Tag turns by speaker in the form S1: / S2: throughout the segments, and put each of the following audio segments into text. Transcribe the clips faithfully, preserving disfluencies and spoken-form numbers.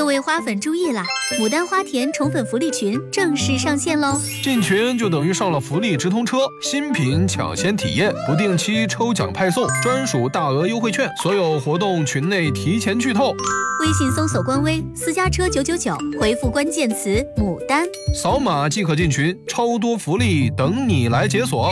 S1: 位花粉注意啦！牡丹花田宠粉福利群正式上线喽！
S2: 进群就等于上了福利直通车，新品抢先体验，不定期抽奖派送，专属大额优惠券，所有活动群内提前剧透。
S1: 微信搜索官微私家车九九九，回复关键词牡丹，
S2: 扫码即可进群，超多福利等你来解锁。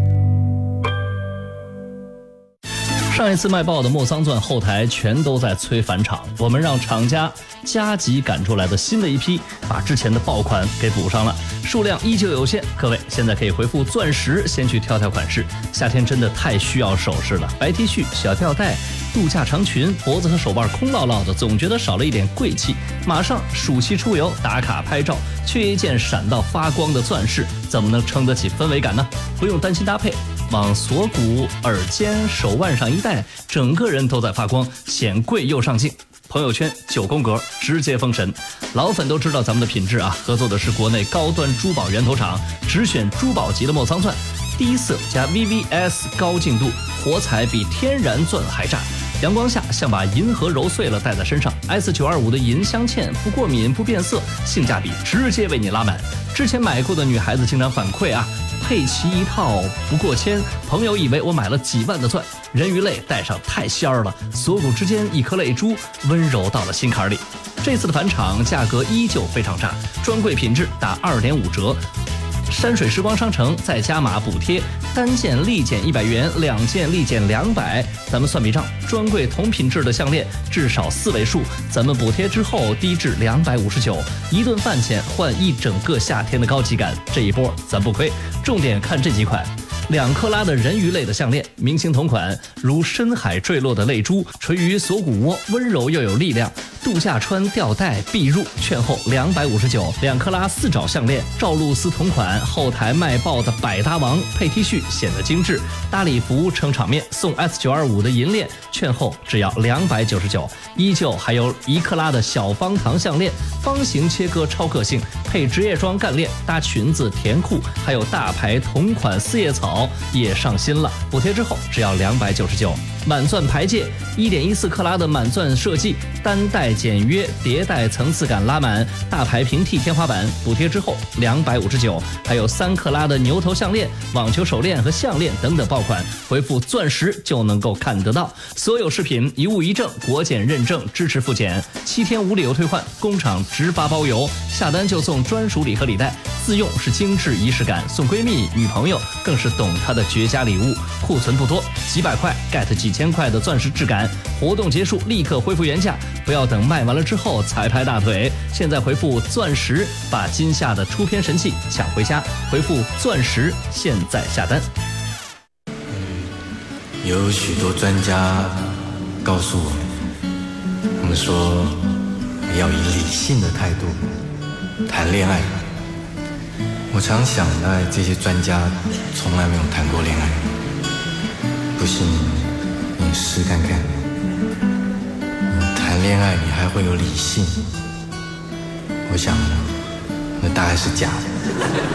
S3: 上一次卖爆的莫桑钻后台全都在催返场，我们让厂家加急赶出来的新的一批，把之前的爆款给补上了，数量依旧有限。各位现在可以回复钻石，先去挑挑款式。夏天真的太需要首饰了，白 T 恤、小吊带、度假长裙，脖子和手腕空落落的，总觉得少了一点贵气。马上暑期出游打卡拍照，缺一件闪到发光的钻饰，怎么能撑得起氛围感呢？不用担心搭配。往锁骨、耳尖、手腕上一戴，整个人都在发光，显贵又上镜。朋友圈九宫格，直接封神。老粉都知道咱们的品质啊，合作的是国内高端珠宝源头厂，只选珠宝级的莫桑钻，低色加 V V S 高净度，火彩比天然钻还炸。阳光下像把银河揉碎了戴在身上 ，S 九二五的银镶嵌不过敏不变色，性价比直接为你拉满。之前买过的女孩子经常反馈啊，配齐一套不过千，朋友以为我买了几万的钻，人鱼泪戴上太仙儿了，锁骨之间一颗泪珠，温柔到了心坎里。这次的返场价格依旧非常炸，专柜品质打 二点五 折。山水时光商城再加码补贴，单件立减一百元，两件立减两百。咱们算笔账，专柜同品质的项链至少四位数，咱们补贴之后低至两百五十九，一顿饭钱换一整个夏天的高级感，这一波咱不亏。重点看这几款。两克拉的人鱼类的项链，明星同款，如深海坠落的泪珠，垂于锁骨窝，温柔又有力量。度假穿吊带必入，券后两百五十九。两克拉四爪项链，赵露思同款，后台卖爆的百搭王，配 T 恤显得精致。搭礼服撑场面，送 S 九二五的银链，券后只要两百九十九。依旧还有一克拉的小方糖项链，方形切割超个性，配职业装干链，搭裙子甜裤，还有大牌同款四叶草也上新了，补贴之后只要两百九十九。满钻牌戒 一点一四 克拉的满钻设计，单带简约，叠带层次感拉满，大牌平替天花板，补贴之后两百五十九。还有三克拉的牛头项链、网球手链和项链等等爆款，回复钻石就能够看得到。所有饰品一物一证，国检认证，支持复检，七天无理由退换，工厂直发包邮，下单就送专属礼盒礼袋，自用是精致仪式感，送闺蜜女朋友更是懂她的绝佳礼物。库存不多，几百块 get 几千块的钻石质感，活动结束立刻恢复原价，不要等卖完了之后才拍大腿。现在回复钻石，把今夏的出片神器抢回家，回复钻石，现在下单。
S4: 有许多专家告诉我们，他们说要以理性的态度谈恋爱。我常想，哎，这些专家从来没有谈过恋爱。不信你试看看，谈恋爱你还会有理性？我想那大概是假的。